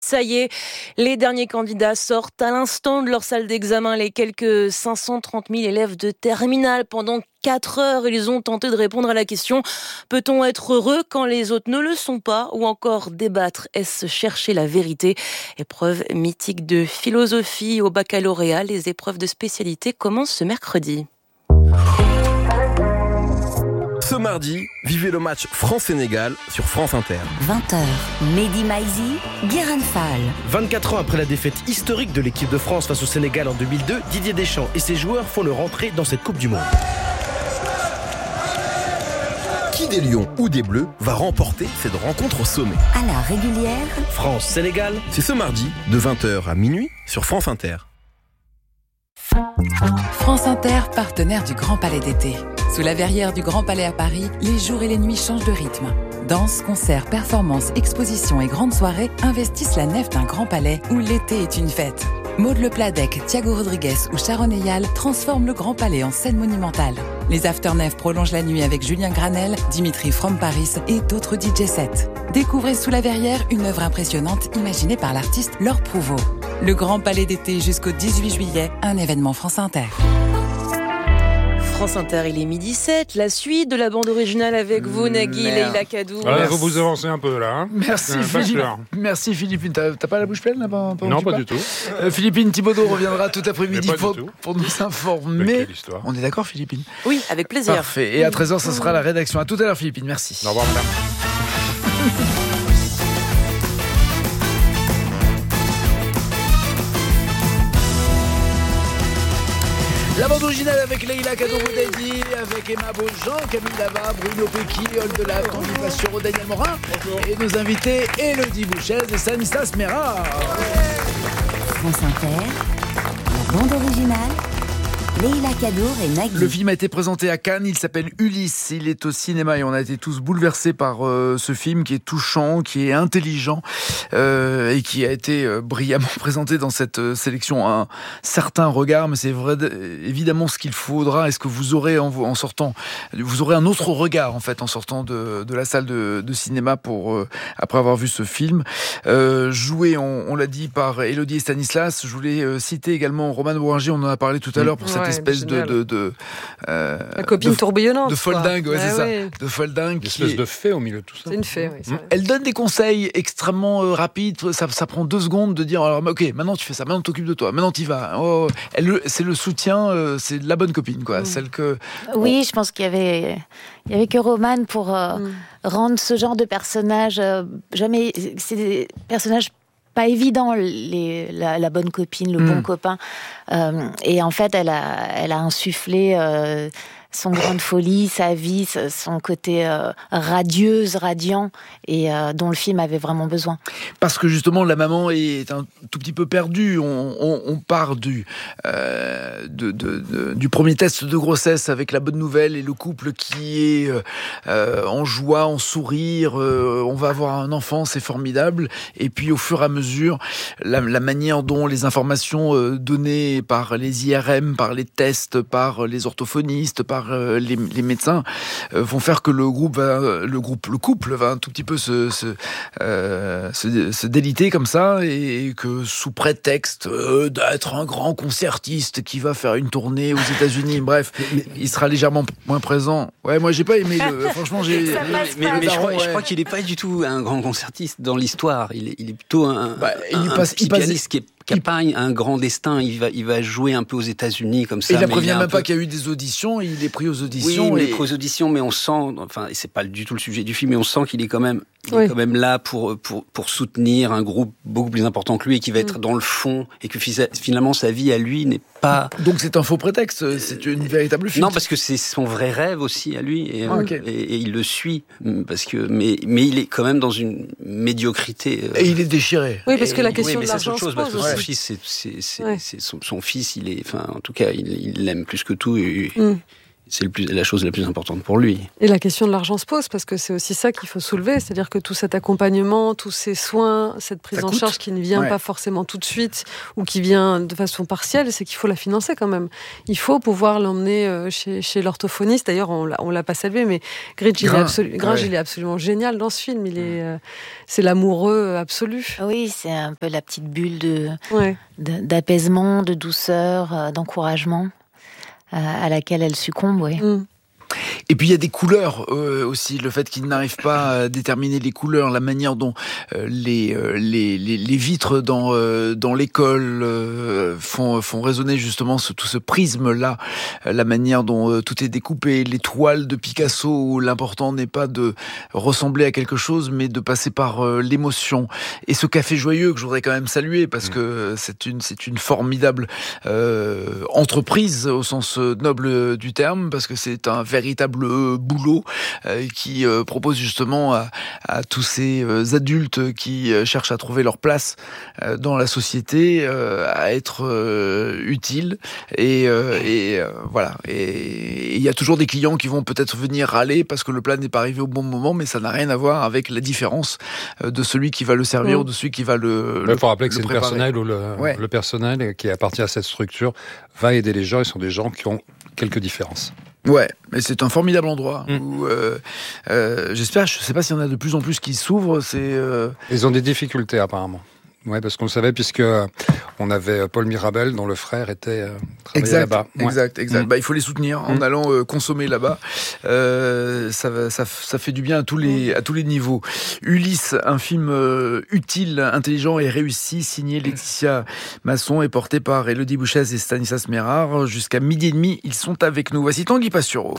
Ça y est, les derniers candidats sortent à l'instant de leur salle d'examen. Les quelques 530 000 élèves de terminale, pendant 4 heures, ils ont tenté de répondre à la question « Peut-on être heureux quand les autres ne le sont pas ?» ou encore débattre « Est-ce chercher la vérité ?» Épreuve mythique de philosophie au baccalauréat. Les épreuves de spécialité commencent ce mercredi. Ce mardi, vivez le match France-Sénégal sur France Inter. 20h, Mehdi Maizi, Guérin Fall. 24 ans après la défaite historique de l'équipe de France face au Sénégal en 2002, Didier Deschamps et ses joueurs font leur entrée dans cette Coupe du Monde. Qui des Lions ou des Bleus va remporter cette rencontre au sommet? À la régulière, France-Sénégal, c'est ce mardi, de 20h à minuit, sur France Inter. France Inter, partenaire du Grand Palais d'été. Sous la verrière du Grand Palais à Paris, les jours et les nuits changent de rythme. Danse, concerts, performances, expositions et grandes soirées investissent la nef d'un Grand Palais où l'été est une fête. Maud Le Pladec, Thiago Rodriguez ou Sharon Eyal transforment le Grand Palais en scène monumentale. Les Afternef prolongent la nuit avec Julien Granel, Dimitri From Paris et d'autres DJ sets. Découvrez Sous la verrière une œuvre impressionnante imaginée par l'artiste Laure Prouveau. Le Grand Palais d'été jusqu'au 18 juillet, un événement France Inter. France Inter, il est 12h07, la suite de la bande originale avec vous, Nagui, Leïla Kaddour. Vous vous avancez un peu là. Merci Philippe. Merci Philippine. T'as pas la bouche pleine là? Non, pas du tout. Philippine Thibaudeau reviendra tout après-midi pour nous informer. On est d'accord, Philippine? Oui, avec plaisir. Parfait. Et à 13h, ce sera la rédaction. À tout à l'heure, Philippine. Merci. Au revoir, madame. La bande originale avec Leïla Kaddour-Moudadi, avec Emma Beaujean, Camille Lava, Bruno Pecky, Olde La Candidature, Daniel Morin. Et nos invités, Élodie Bouchez et Stanislas Mera. France Inter, la bande originale, Leïla Kaddour et Nagui. Le film a été présenté à Cannes, il s'appelle Ulysse, il est au cinéma et on a été tous bouleversés par ce film qui est touchant, qui est intelligent et qui a été brillamment présenté dans cette sélection. Un certain regard, mais c'est vrai, évidemment ce qu'il faudra, est-ce que vous aurez en sortant, vous aurez un autre regard en fait en sortant de la salle de cinéma après avoir vu ce film. Joué, on l'a dit, par Élodie et Stanislas. Je voulais citer également Romane Bourringer, on en a parlé tout à l'heure pour cette espèce de la copine tourbillonnante, de folle dingue, c'est ça, ouais. de folle dingue, une espèce de fée au milieu de tout ça. C'est une fée, oui. Elle donne des conseils extrêmement rapides. Ça prend 2 secondes de dire alors ok, maintenant tu fais ça, maintenant t'occupes de toi, maintenant t'y vas. C'est le soutien, c'est la bonne copine quoi, celle que. Oui, je pense qu'il y avait que Romane pour rendre ce genre de personnage jamais. C'est des personnages pas évident, la bonne copine, le bon copain. Et en fait, elle a insufflé son grain de folie, sa vie, son côté radiant, et dont le film avait vraiment besoin. Parce que justement, la maman est un tout petit peu perdue. On part du premier test de grossesse avec la bonne nouvelle et le couple qui est en joie, en sourire. On va avoir un enfant, c'est formidable. Et puis, au fur et à mesure, la manière dont les informations données par les IRM, par les tests, par les orthophonistes, par les médecins vont faire que le couple va un tout petit peu se déliter comme ça, et que sous prétexte d'être un grand concertiste qui va faire une tournée aux États-Unis, bref, il sera légèrement moins présent. Ouais, moi j'ai pas aimé franchement j'ai. Mais je crois qu'il est pas du tout un grand concertiste dans l'histoire. Il est plutôt un petit pianiste qui n'a pas un grand destin. Il va jouer un peu aux États-Unis comme ça. Et il ne prévient même pas qu'il y a eu des auditions. Il est pris aux auditions. Oui, il est pris aux auditions, mais on sent, enfin, et c'est pas du tout le sujet du film, mais on sent qu'il est quand même, là pour soutenir un groupe beaucoup plus important que lui et qui va être dans le fond, et que finalement sa vie à lui n'est pas. Donc c'est un faux prétexte. C'est une véritable fuite. Non, parce que c'est son vrai rêve aussi à lui, et il le suit parce que, mais il est quand même dans une médiocrité. Et il est déchiré. Oui, parce que la question de l'argent se pose aussi. Son fils, c'est son fils. Il est, enfin, en tout cas, il l'aime plus que tout. Et c'est la chose la plus importante pour lui. Et la question de l'argent se pose, parce que c'est aussi ça qu'il faut soulever, c'est-à-dire que tout cet accompagnement, tous ces soins, cette prise en charge qui ne vient pas forcément tout de suite, ou qui vient de façon partielle, c'est qu'il faut la financer quand même. Il faut pouvoir l'emmener chez l'orthophoniste. D'ailleurs, on l'a pas salué, mais Gringe, il est absolument génial dans ce film. C'est l'amoureux absolu. Oui, c'est un peu la petite bulle d'apaisement, de douceur, d'encouragement. À laquelle elle succombe, oui. Et puis il y a des couleurs aussi, le fait qu'il n'arrive pas à déterminer les couleurs, la manière dont les vitres dans l'école font résonner justement tout ce prisme-là, la manière dont tout est découpé, les toiles de Picasso où l'important n'est pas de ressembler à quelque chose, mais de passer par l'émotion. Et ce café joyeux que je voudrais quand même saluer parce que c'est une formidable entreprise au sens noble du terme, parce que c'est un véritable boulot qui propose justement à tous ces adultes qui cherchent à trouver leur place dans la société à être utiles et voilà. Et il y a toujours des clients qui vont peut-être venir râler parce que le plat n'est pas arrivé au bon moment, mais ça n'a rien à voir avec la différence de celui qui va le servir ou de celui qui va le Il faut rappeler que c'est préparer. le personnel ou le personnel qui appartient à cette structure va aider les gens. Ils sont des gens qui ont quelques différences. Ouais, mais c'est un formidable endroit où j'espère, je sais pas s'il y en a de plus en plus qui s'ouvrent. Ils ont des difficultés apparemment. Ouais, parce qu'on le savait puisque on avait Paul Mirabel dont le frère était travaillait là-bas. Exact. Bah, il faut les soutenir en allant consommer là-bas. Ça fait du bien à tous les niveaux. Ulysse, un film utile, intelligent et réussi, signé Laetitia Masson et porté par Élodie Bouchèze et Stanislas Mérard. Jusqu'à 12h30, ils sont avec nous. Voici Tanguy Pastureau.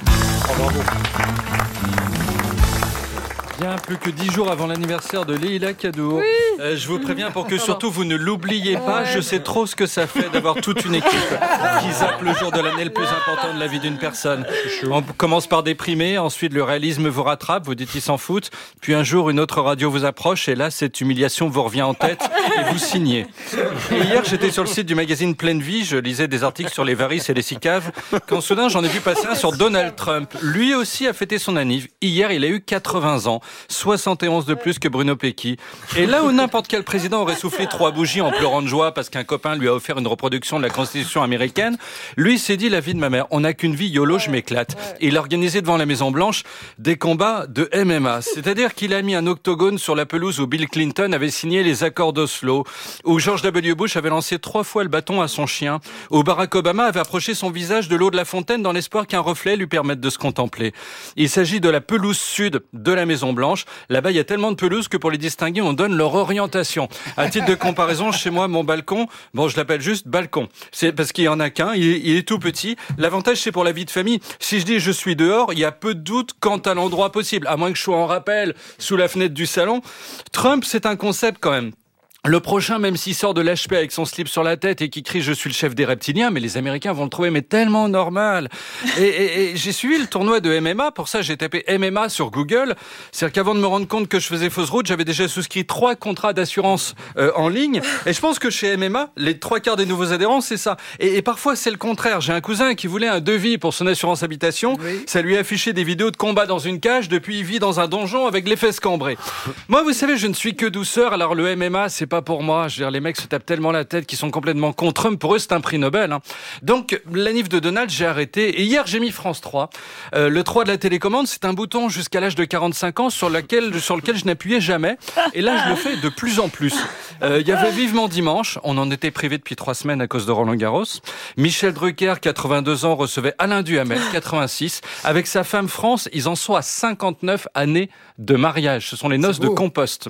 Bien plus que 10 jours avant l'anniversaire de Leïla Kadour. Je vous préviens pour que surtout vous ne l'oubliez pas. Je sais trop ce que ça fait d'avoir toute une équipe qui zappe le jour de l'année le plus important de la vie d'une personne. On commence par déprimer, ensuite le réalisme vous rattrape, vous dites ils s'en foutent, puis un jour une autre radio vous approche et là cette humiliation vous revient en tête et vous signez. Et hier j'étais sur le site du magazine Pleine Vie, je lisais des articles sur les varices et les cicaves, quand soudain j'en ai vu passer un sur Donald Trump. Lui aussi a fêté son anniv. Hier il a eu 80 ans. 71 de plus que Bruno Pecky. Et là où n'importe quel président aurait soufflé 3 bougies en pleurant de joie parce qu'un copain lui a offert une reproduction de la Constitution américaine, lui s'est dit la vie de ma mère, on n'a qu'une vie, YOLO, je m'éclate. Et il a organisé devant la Maison Blanche des combats de MMA. C'est-à-dire qu'il a mis un octogone sur la pelouse où Bill Clinton avait signé les accords d'Oslo, où George W. Bush avait lancé 3 fois le bâton à son chien, où Barack Obama avait approché son visage de l'eau de la fontaine dans l'espoir qu'un reflet lui permette de se contempler. Il s'agit de la pelouse sud de la Maison Blanche. Là-bas, il y a tellement de pelouses que pour les distinguer, on donne leur orientation. À titre de comparaison, chez moi, mon balcon, je l'appelle juste balcon. C'est parce qu'il y en a qu'un, il est tout petit. L'avantage, c'est pour la vie de famille. Si je dis je suis dehors, il y a peu de doute quant à l'endroit possible, à moins que je sois en rappel sous la fenêtre du salon. Trump, c'est un concept quand même. Le prochain, même s'il sort de l'HP avec son slip sur la tête et qui crie « Je suis le chef des reptiliens », mais les Américains vont le trouver mais tellement normal. Et j'ai suivi le tournoi de MMA, pour ça j'ai tapé MMA sur Google. C'est-à-dire qu'avant de me rendre compte que je faisais fausse route, j'avais déjà souscrit 3 contrats d'assurance en ligne. Et je pense que chez MMA, les 3/4 des nouveaux adhérents, c'est ça. Et parfois c'est le contraire. J'ai un cousin qui voulait un devis pour son assurance habitation. Oui. Ça lui a affiché des vidéos de combat dans une cage. Depuis, il vit dans un donjon avec les fesses cambrées. Moi, vous savez, je ne suis que douceur. Alors le MMA, c'est pas pour moi. Je veux dire, les mecs se tapent tellement la tête qu'ils sont complètement contre eux. Pour eux, c'est un prix Nobel. Donc, l'anniv de Donald, j'ai arrêté. Et hier, j'ai mis France 3. Le 3 de la télécommande, c'est un bouton jusqu'à l'âge de 45 ans sur lequel je n'appuyais jamais. Et là, je le fais de plus en plus. Il y avait Vivement Dimanche. On en était privé depuis 3 semaines à cause de Roland Garros. Michel Drucker, 82 ans, recevait Alain Duhamel, 86. Avec sa femme France, ils en sont à 59 années de mariage. Ce sont les noces de compost.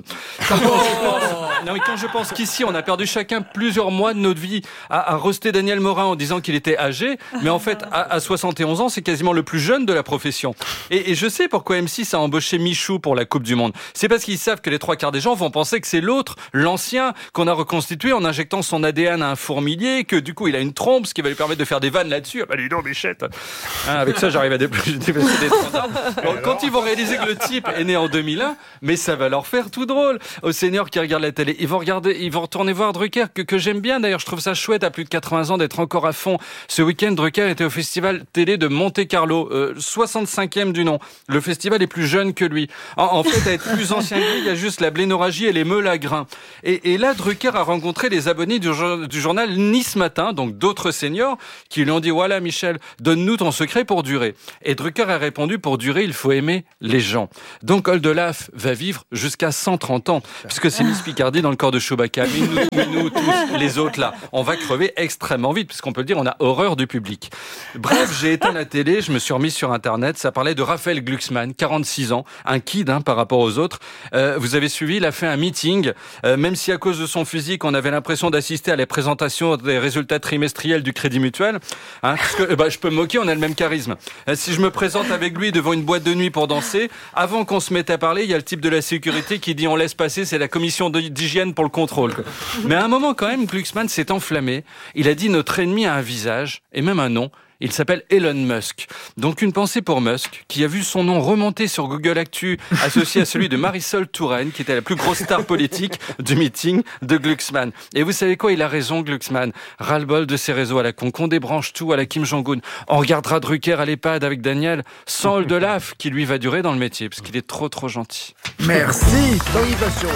Quand je pense qu'ici, on a perdu chacun plusieurs mois de notre vie à roaster Daniel Morin en disant qu'il était âgé, mais en fait, à 71 ans, c'est quasiment le plus jeune de la profession. Et je sais pourquoi M6 a embauché Michou pour la Coupe du Monde. C'est parce qu'ils savent que les 3/4 des gens vont penser que c'est l'autre, l'ancien, qu'on a reconstitué en injectant son ADN à un fourmilier, que du coup, il a une trompe, ce qui va lui permettre de faire des vannes là-dessus. Ah bah dis donc, Bichette. Avec ça, j'arrive à dépasser des 30 ans. Donc, quand ils vont réaliser que le type est né en 2001, mais ça va leur faire tout drôle. Aux seniors qui regardent la télé, ils vont vont retourner voir Drucker, que j'aime bien d'ailleurs. Je trouve ça chouette à plus de 80 ans d'être encore à fond. Ce week-end, Drucker était au festival télé de Monte-Carlo, 65e du nom. Le festival est plus jeune que lui. En fait, à être plus ancien que lui, il y a juste la blénorragie et les meules à grains. Et là, Drucker a rencontré les abonnés du journal Nice Matin, donc d'autres seniors, qui lui ont dit, voilà Michel, donne-nous ton secret pour durer. Et Drucker a répondu, pour durer, il faut aimer les gens. Donc Oldelaf va vivre jusqu'à 130 ans, puisque c'est Miss Picardie dans le corps de Chewbacca. Mais nous tous, les autres là, on va crever extrêmement vite, puisqu'on peut le dire, on a horreur du public. Bref, j'ai éteint la télé, je me suis remis sur Internet, ça parlait de Raphaël Glucksmann, 46 ans, un kid par rapport aux autres. Vous avez suivi, il a fait un meeting, même si à cause de son physique, on avait l'impression d'assister à la présentation des résultats trimestriels du Crédit Mutuel. Parce que je peux me moquer, on a le même charisme. Si je me présente avec lui devant une boîte de nuit pour danser, avant qu'on se mette à parler, il y a le type de la sécurité qui dit on laisse passer, c'est la commission d'hygiène pour le contrôle. Mais à un moment quand même, Glucksmann s'est enflammé. Il a dit notre ennemi a un visage et même un nom. Il s'appelle Elon Musk. Donc une pensée pour Musk, qui a vu son nom remonter sur Google Actu, associé à celui de Marisol Touraine, qui était la plus grosse star politique du meeting de Glucksmann. Et vous savez quoi, il a raison, Glucksmann. Ras-le-bol de ces réseaux à la con, qu'on débranche tout à la Kim Jong-un. On regardera Drucker à l'EHPAD avec Daniel, sans Oldelaf, qui lui va durer dans le métier, parce qu'il est trop gentil. Merci, Tanguy Pastureau.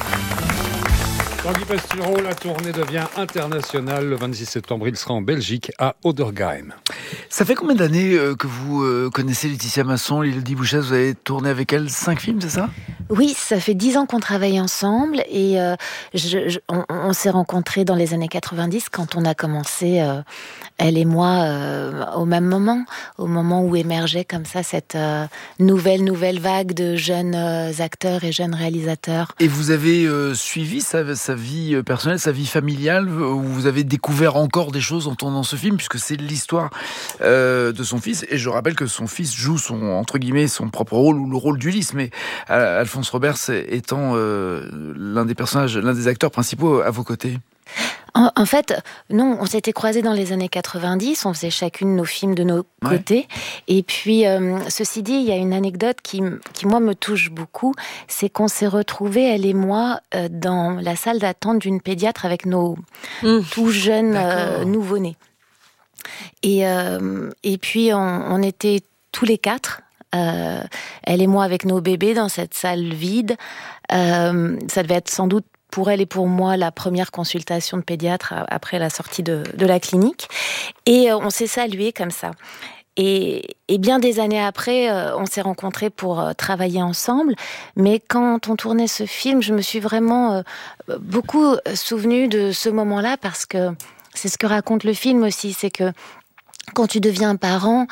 Tanguy Pastureau, la tournée devient internationale. Le 26 septembre, il sera en Belgique, à Oudergheim. Ça fait combien d'années que vous connaissez Laetitia Masson, Élodie Bouchesse? Vous avez tourné avec elle 5 films, c'est ça? Oui, ça fait 10 ans qu'on travaille ensemble et on s'est rencontrés dans les années 90 quand on a commencé, elle et moi, au même moment, au moment où émergeait comme ça cette nouvelle vague de jeunes acteurs et jeunes réalisateurs. Et vous avez suivi sa vie personnelle, sa vie familiale, où vous avez découvert encore des choses en tournant ce film, puisque c'est l'histoire de son fils. Et je rappelle que son fils joue entre guillemets, son propre rôle, ou le rôle d'Ulysse, mais Alphonse Robert étant l'un des acteurs principaux à vos côtés. En fait, non, on s'était croisés dans les années 90, on faisait chacune nos films de nos côtés. Et puis, ceci dit, il y a une anecdote qui moi, me touche beaucoup, c'est qu'on s'est retrouvés, elle et moi, dans la salle d'attente d'une pédiatre avec nos tout jeunes nouveau-nés. Et puis, on était tous les 4, elle et moi avec nos bébés dans cette salle vide. Ça devait être sans doute pour elle et pour moi la première consultation de pédiatre après la sortie de la clinique. Et on s'est salués comme ça. Et bien des années après, on s'est rencontrés pour travailler ensemble. Mais quand on tournait ce film, je me suis vraiment beaucoup souvenue de ce moment-là, parce que c'est ce que raconte le film aussi, c'est que quand tu deviens parent,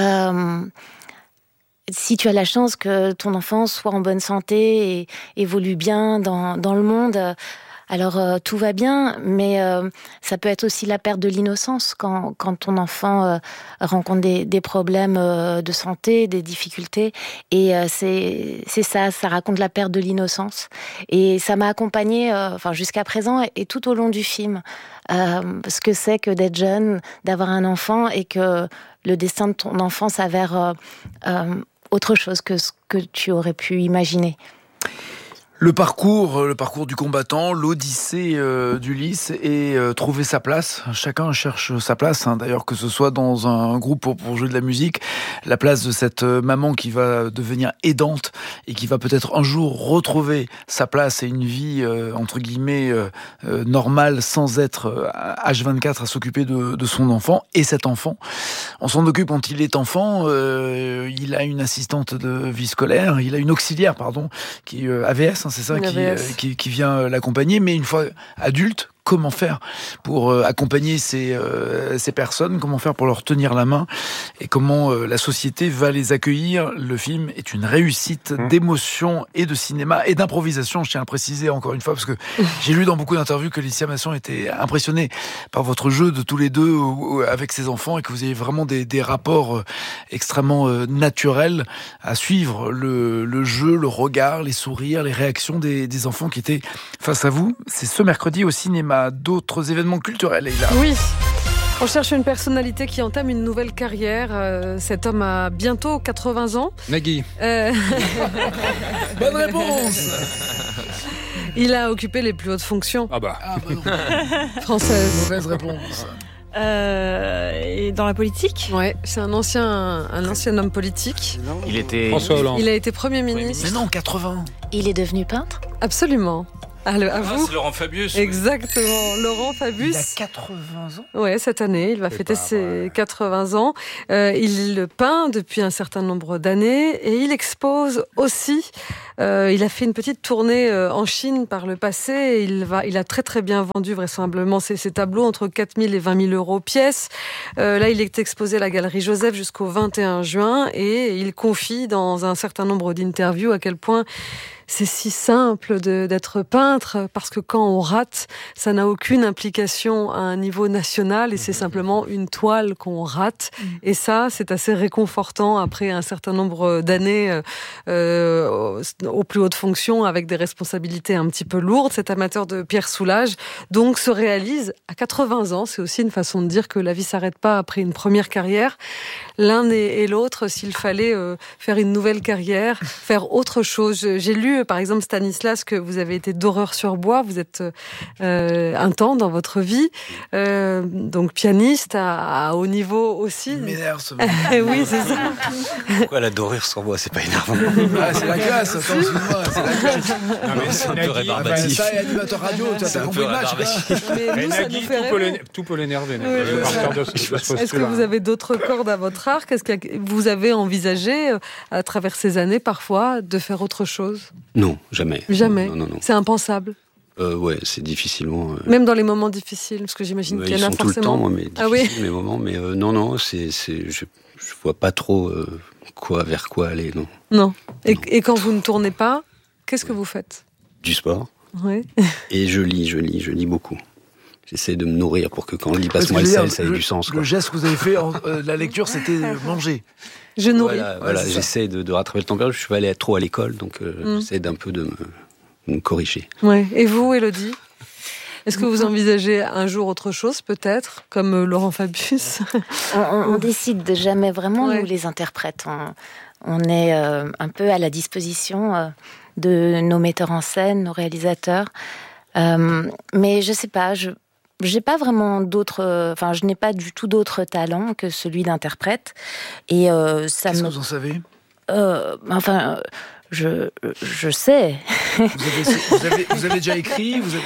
si tu as la chance que ton enfant soit en bonne santé et évolue bien dans le monde, alors tout va bien, mais ça peut être aussi la perte de l'innocence quand ton enfant rencontre des problèmes de santé, des difficultés. Et c'est ça raconte la perte de l'innocence. Et ça m'a accompagnée jusqu'à présent et tout au long du film. Ce que c'est que d'être jeune, d'avoir un enfant et que le destin de ton enfant s'avère autre chose que ce que tu aurais pu imaginer. Le parcours du combattant, l'odyssée d'Ulysse et trouver sa place. Chacun cherche sa place, d'ailleurs, que ce soit dans un groupe pour jouer de la musique, la place de cette maman qui va devenir aidante et qui va peut-être un jour retrouver sa place et une vie entre guillemets normale, sans être H24 à s'occuper de son enfant. Et cet enfant, on s'en occupe quand il est enfant. Il a une assistante de vie scolaire, il a une auxiliaire, qui AVS. C'est ça qui vient l'accompagner, mais une fois adulte, comment faire pour accompagner ces personnes, comment faire pour leur tenir la main et comment la société va les accueillir. Le film est une réussite d'émotion et de cinéma et d'improvisation, je tiens à préciser encore une fois, parce que j'ai lu dans beaucoup d'interviews que Laetitia Masson était impressionnée par votre jeu de tous les deux avec ses enfants et que vous avez vraiment des rapports extrêmement naturels à suivre le jeu, le regard, les sourires, les réactions des enfants qui étaient face à vous. C'est ce mercredi au cinéma. D'autres événements culturels, Leïla. Oui. On cherche une personnalité qui entame une nouvelle carrière. Cet homme a bientôt 80 ans. Nagui. Bonne réponse. Il a occupé les plus hautes fonctions. Ah bah non. Françaises. Mauvaise réponse. Et dans la politique ? Ouais, c'est un ancien homme politique. Il était François Hollande. Il a été Premier ministre. Mais non, 80. Il est devenu peintre ? Absolument. À vous. C'est Laurent Fabius. Exactement, Laurent Fabius. Il a 80 ans. Ouais, cette année, il va fêter ses 80 ans. Il peint depuis un certain nombre d'années et il expose aussi. Il a fait une petite tournée en Chine par le passé. Et il a très très bien vendu vraisemblablement ses tableaux entre 4 000 et 20 000 euros pièce. Là, il est exposé à la Galerie Joseph jusqu'au 21 juin et il confie dans un certain nombre d'interviews à quel point c'est si simple d'être peintre parce que quand on rate, ça n'a aucune implication à un niveau national et c'est simplement une toile qu'on rate. Et ça, c'est assez réconfortant après un certain nombre d'années aux plus hautes fonctions avec des responsabilités un petit peu lourdes. Cet amateur de Pierre Soulages donc se réalise à 80 ans. C'est aussi une façon de dire que la vie s'arrête pas après une première carrière. L'un et l'autre, s'il fallait faire une nouvelle carrière, faire autre chose. J'ai lu par exemple Stanislas que vous avez été doreur sur bois, vous êtes un temps dans votre vie, donc pianiste à haut niveau aussi. Il m'énerve ce oui, c'est ça. Pourquoi la dorure sur bois, c'est pas énervant. C'est la classe, attends, excuse-moi, c'est la classe. Non, mais c'est un peu rébarbatif. Ça et animateur radio, tu as compris le match. Mais nous, ça nous fait rêver. Tout peut l'énerver. Est-ce que vous avez d'autres cordes à votre arc ? Est-ce que vous avez envisagé, à travers ces années parfois, de faire autre chose ? Non, jamais. Jamais. Non. C'est impensable. Ouais, c'est difficilement. Même dans les moments difficiles, parce que j'imagine qu'il y en a forcément. Tout le temps, moi, mais difficiles, mes moments. Mais non, je vois pas trop vers quoi aller, non. Non. Et quand vous ne tournez pas, qu'est-ce que vous faites ? Du sport. Oui. Et je lis beaucoup. J'essaie de me nourrir pour que quand le lit passe-moi le sel, ça ait du sens. Le geste que vous avez fait, la lecture, c'était manger. Je nourris. Voilà, j'essaie de rattraper le tempérament. Je suis pas allé trop à l'école, donc j'essaie d'un peu de me corriger. Ouais. Et vous, Élodie ? Est-ce que vous envisagez un jour autre chose, peut-être, comme Laurent Fabius ? On décide jamais vraiment, nous les interprètes. On est un peu à la disposition de nos metteurs en scène, nos réalisateurs. Mais je sais pas, j'ai pas vraiment je n'ai pas du tout d'autre talent que celui d'interprète. Et ça Qu'est-ce que vous en savez ? Je sais. Vous avez déjà écrit ? Vous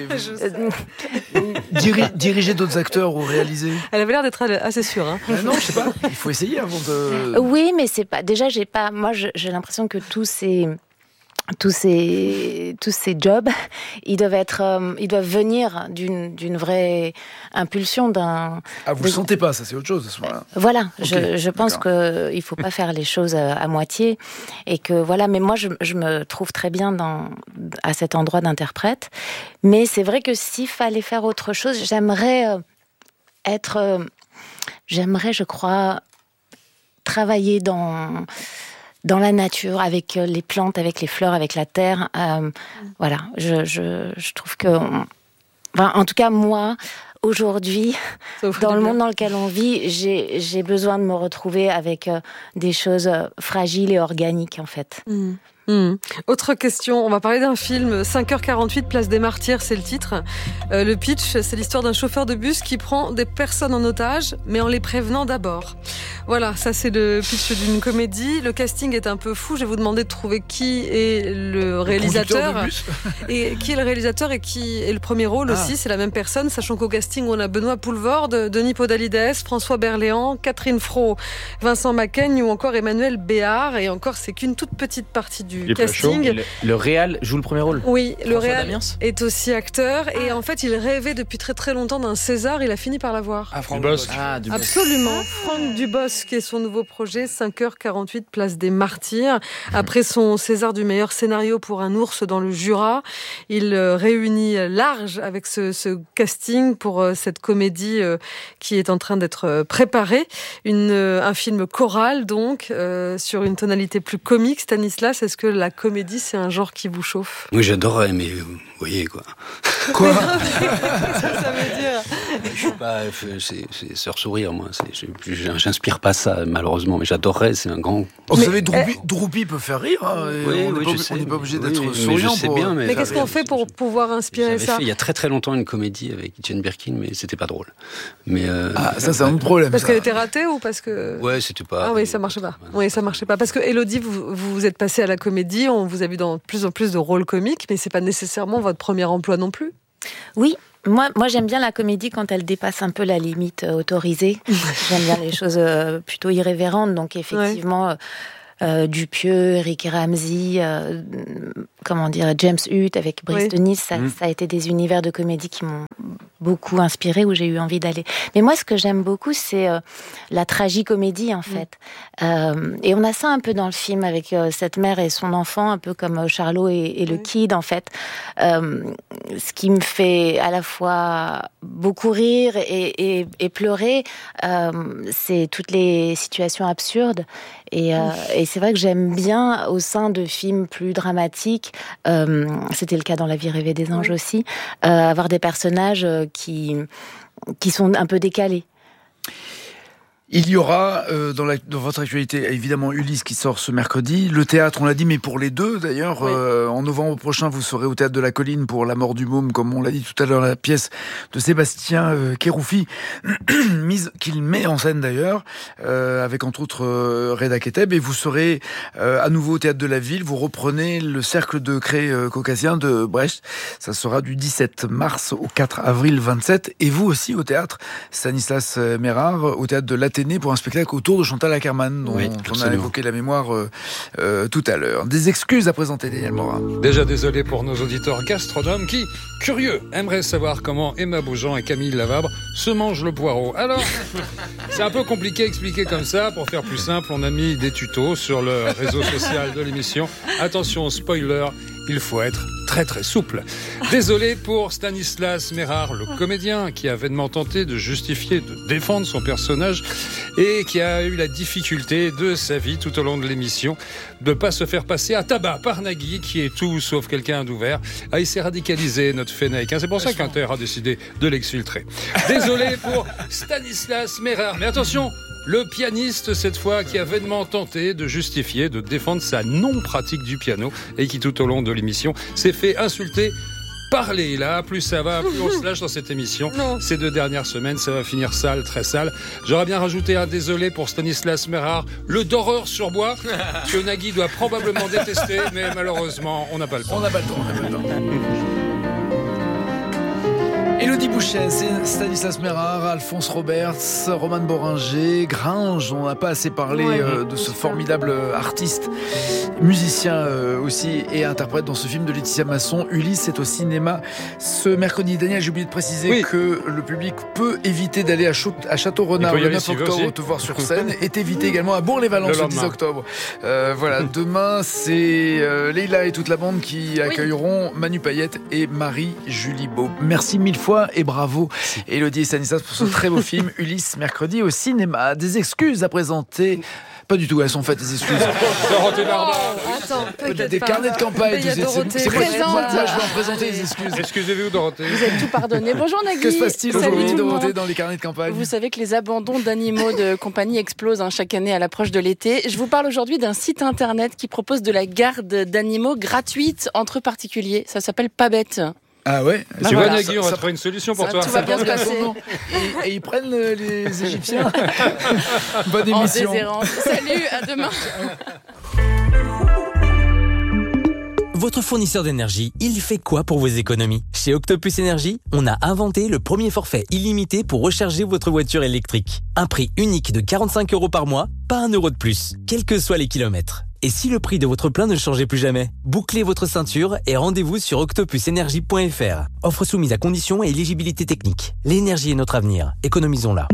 avez dirigé d'autres acteurs ou réalisé ? Elle avait l'air d'être assez sûre. Hein. Non, je sais pas. Il faut essayer avant de... Oui, mais c'est pas... Déjà, moi, j'ai l'impression que tous ces jobs, ils doivent venir d'une vraie impulsion vous le sentez pas, ça c'est autre chose à ce moment-là. Voilà, okay, je pense qu'il faut pas faire les choses à moitié et que voilà. Mais moi, je me trouve très bien à cet endroit d'interprète. Mais c'est vrai que s'il fallait faire autre chose, j'aimerais, je crois, travailler dans la nature, avec les plantes, avec les fleurs, avec la terre. Voilà, je trouve que... en tout cas, moi, aujourd'hui, dans le monde dans lequel on vit, j'ai besoin de me retrouver avec des choses fragiles et organiques, en fait. Autre question, on va parler d'un film, 5h48, Place des Martyrs, c'est le titre. Le pitch, c'est l'histoire d'un chauffeur de bus qui prend des personnes en otage, mais en les prévenant d'abord. Voilà, ça c'est le pitch d'une comédie. Le casting est un peu fou, je vais vous demander de trouver qui est le réalisateur. Et qui est le réalisateur et qui est le premier rôle aussi, c'est la même personne, sachant qu'au casting, on a Benoît Poulvorde, Denis Podalides, François Berléand, Catherine Fro, Vincent Macaigne ou encore Emmanuel Béard. Et encore, c'est qu'une toute petite partie du casting. Le réal joue le premier rôle. Oui, le réal est aussi acteur et en fait il rêvait depuis très très longtemps d'un César, il a fini par l'avoir. Franck Dubosc. Absolument, Franck Dubosc et son nouveau projet 5h48 Place des Martyrs. Après son César du meilleur scénario pour Un ours dans le Jura, il réunit large avec ce casting pour cette comédie qui est en train d'être préparée. Un film choral donc sur une tonalité plus comique. Stanislas, est-ce que la comédie, c'est un genre qui vous chauffe ? Oui, j'adorerais, mais vous voyez quoi. Quoi ? Ça veut dire Je suis pas, c'est Sœur Sourire, moi. J'inspire pas ça, malheureusement, mais j'adorerais. C'est un grand. Vous savez, Droupi peut faire rire. Hein, on n'est pas obligé d'être souriant. Je sais bien, mais qu'est-ce qu'on fait pour pouvoir inspirer ça? Il y a très très longtemps une comédie avec Etienne Birkin, mais c'était pas drôle. Mais ça c'est un autre problème. Parce qu'elle était ratée ou parce que? Ouais, c'était pas. Ah oui, ça marchait pas. Oui, ça marchait pas. Parce que Élodie, vous êtes passée à la comédie, on vous a vu dans plus en plus de rôles comiques, mais c'est pas nécessairement votre premier emploi non plus. Oui. Moi, j'aime bien la comédie quand elle dépasse un peu la limite autorisée. J'aime bien les choses plutôt irrévérentes. Donc, effectivement, Dupieux, Rick Ramsey, James Hutt avec Brice de Nice, ça a été des univers de comédie qui m'ont beaucoup inspirée, où j'ai eu envie d'aller. Mais moi, ce que j'aime beaucoup, c'est la tragicomédie, en fait. Et on a ça un peu dans le film, avec cette mère et son enfant, un peu comme Charlot et le Kid, en fait. Ce qui me fait à la fois beaucoup rire et pleurer, c'est toutes les situations absurdes. Et c'est vrai que j'aime bien, au sein de films plus dramatiques, c'était le cas dans La vie rêvée des anges aussi, avoir des personnages qui sont un peu décalés. Il y aura dans votre actualité évidemment Ulysse qui sort ce mercredi, le théâtre on l'a dit, mais pour les deux d'ailleurs, en novembre prochain vous serez au Théâtre de la Colline pour La mort du môme, comme on l'a dit tout à l'heure, la pièce de Sébastien Kéroufi qu'il met en scène d'ailleurs, avec entre autres Reda Keteb, et vous serez à nouveau au Théâtre de la Ville, vous reprenez le Cercle de Cré caucasien de Brecht, ça sera du 17 mars au 4 avril 27, et vous aussi au théâtre, Stanislas Mérard, au Théâtre de l'Athénée, pour un spectacle autour de Chantal Akerman, dont on a évoqué la mémoire tout à l'heure. Des excuses à présenter, Daniel Morin. Déjà désolé pour nos auditeurs gastronomes qui, curieux, aimeraient savoir comment Emma Beaujean et Camille Lavabre se mangent le poireau. Alors, c'est un peu compliqué à expliquer comme ça. Pour faire plus simple, on a mis des tutos sur le réseau social de l'émission. Attention, spoiler, il faut être très très souple. Désolé pour Stanislas Mérard, le comédien qui a vainement tenté de justifier, de défendre son personnage et qui a eu la difficulté de sa vie tout au long de l'émission de ne pas se faire passer à tabac par Nagui, qui est tout sauf quelqu'un d'ouvert. Ah, il s'est radicalisé, notre Fennec. C'est pour ça qu'Inter a décidé de l'exfiltrer. Désolé pour Stanislas Mérard. Mais attention, le pianiste, cette fois, qui a vainement tenté de justifier, de défendre sa non-pratique du piano et qui, tout au long de l'émission, s'est fait insulter par Leïla. Plus ça va, plus on se lâche dans cette émission. Ces 2 dernières semaines, ça va finir sale, très sale. J'aurais bien rajouté un désolé pour Stanislas Mérard, le doreur sur bois, que Nagui doit probablement détester, mais malheureusement, on n'a pas le temps. On n'a pas le temps. Élodie Bouchet, Stanislas Mérard, Alphonse Roberts, Roman Boringer, Gringe, on n'a pas assez parlé de ce formidable artiste, musicien aussi et interprète dans ce film de Laetitia Masson. Ulysse est au cinéma ce mercredi. Daniel, j'ai oublié de préciser que le public peut éviter d'aller à Château-Renard le 9 octobre te voir sur scène, et éviter également à Bourg-les-Valences le 10 octobre. Voilà, demain c'est Leïla et toute la bande qui accueilleront Manu Payette et Marie-Julie Beau. Merci mille fois et bravo Élodie et Stanislas pour ce très beau film Ulysse, mercredi au cinéma. Des excuses à présenter? Pas du tout, elles sont faites, les excuses. Des carnets de campagne. Moi, je vais en présenter les excuses. Excusez-vous, Dorothée. Vous êtes tout pardonné. Bonjour Nagui. Que se passe-t-il aujourd'hui, Dorothée, dans les carnets de campagne? Vous savez que les abandons d'animaux de compagnie explosent chaque année à l'approche de l'été. Je vous parle aujourd'hui d'un site internet qui propose de la garde d'animaux gratuite entre particuliers. Ça s'appelle Pas Bête. Ah ouais. Tu vois, Nagui, on va trouver une solution pour toi. Tout va bien se passer. Et ils prennent les Égyptiens. Bonne émission. En déshérence. Salut, à demain. Votre fournisseur d'énergie, il fait quoi pour vos économies? Chez Octopus Énergie, on a inventé le premier forfait illimité pour recharger votre voiture électrique. Un prix unique de 45 € par mois, pas 1 € de plus, quels que soient les kilomètres. Et si le prix de votre plein ne changeait plus jamais? Bouclez votre ceinture et rendez-vous sur octopusenergie.fr. Offre soumise à conditions et éligibilité technique. L'énergie est notre avenir. Économisons-la.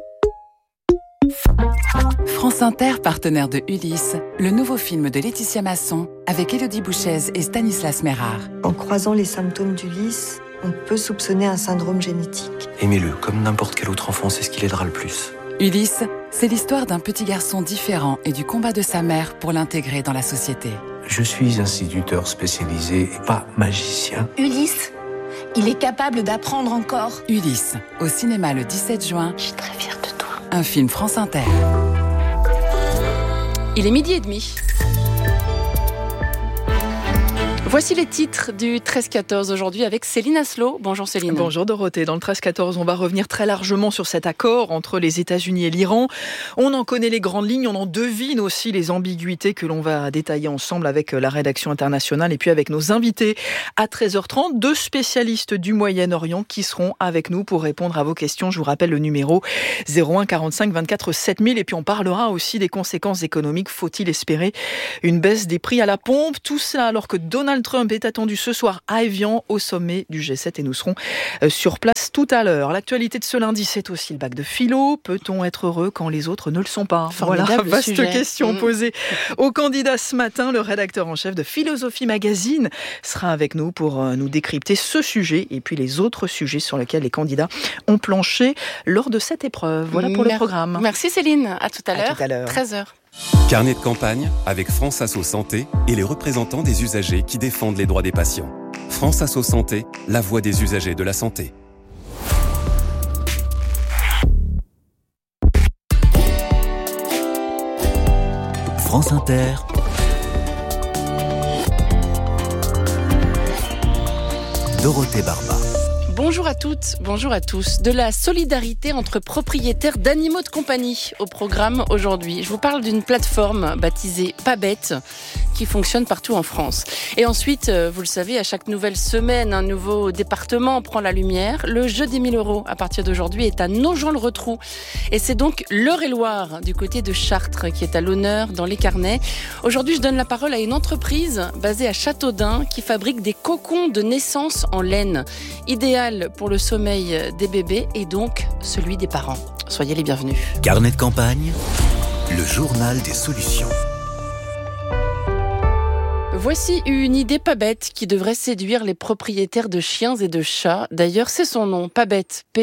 France Inter, partenaire de Ulysse, le nouveau film de Laetitia Masson avec Élodie Bouchet et Stanislas Mérard. En croisant les symptômes d'Ulysse, on peut soupçonner un syndrome génétique. Aimez-le, comme n'importe quel autre enfant, c'est ce qui l'aidera le plus. Ulysse, c'est l'histoire d'un petit garçon différent et du combat de sa mère pour l'intégrer dans la société. Je suis instituteur spécialisé et pas magicien. Ulysse, Il est capable d'apprendre encore. Ulysse, au cinéma le 17 juin. Je suis très fière de toi. Un film France Inter. Il est 12h30. Voici les titres du 13-14 aujourd'hui avec Céline Asselot. Bonjour Céline. Bonjour Dorothée. Dans le 13-14, on va revenir très largement sur cet accord entre les États-Unis et l'Iran. On en connaît les grandes lignes, on en devine aussi les ambiguïtés que l'on va détailler ensemble avec la rédaction internationale et puis avec nos invités à 13h30. 2 spécialistes du Moyen-Orient qui seront avec nous pour répondre à vos questions. Je vous rappelle le numéro 01 45 24 7000 et puis on parlera aussi des conséquences économiques. Faut-il espérer une baisse des prix à la pompe? Tout cela alors que Donald Trump est attendu ce soir à Évian au sommet du G7 et nous serons sur place tout à l'heure. L'actualité de ce lundi, c'est aussi le bac de philo. Peut-on être heureux quand les autres ne le sont pas? Voilà, vaste question posée au candidat ce matin. Le rédacteur en chef de Philosophie Magazine sera avec nous pour nous décrypter ce sujet et puis les autres sujets sur lesquels les candidats ont planché lors de cette épreuve. Voilà pour le programme. Merci Céline, à tout à l'heure. 13h. Carnet de campagne avec France Asso Santé et les représentants des usagers qui défendent les droits des patients. France Asso Santé, la voix des usagers de la santé. France Inter. Dorothée Barba. Bonjour à toutes, bonjour à tous. De la solidarité entre propriétaires d'animaux de compagnie au programme aujourd'hui. Je vous parle d'une plateforme baptisée Pabet qui fonctionne partout en France. Et ensuite, vous le savez, à chaque nouvelle semaine, un nouveau département prend la lumière. Le jeu des 1000 € à partir d'aujourd'hui est à Nogent-le-Rotrou. Et c'est donc l'Eure-et-Loire du côté de Chartres qui est à l'honneur dans les carnets. Aujourd'hui, je donne la parole à une entreprise basée à Châteaudun qui fabrique des cocons de naissance en laine. Idéal pour le sommeil des bébés et donc celui des parents. Soyez les bienvenus. Carnet de campagne, le journal des solutions. Voici une idée pas bête qui devrait séduire les propriétaires de chiens et de chats. D'ailleurs, c'est son nom, Pabet,